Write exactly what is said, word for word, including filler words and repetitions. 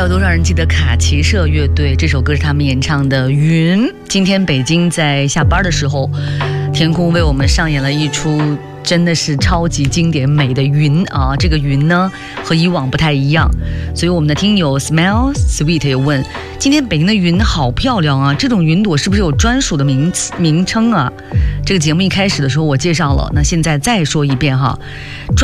有多少人记得卡奇社乐队？这首歌是他们演唱的《云》。今天北京在下班的时候，天空为我们上演了一出真的是超级经典美的云啊！这个云呢和以往不太一样，所以我们的听友 Smell Sweet 也问：今天北京的云好漂亮啊！这种云朵是不是有专属的名名称啊？这个节目一开始的时候我介绍了，那现在再说一遍哈。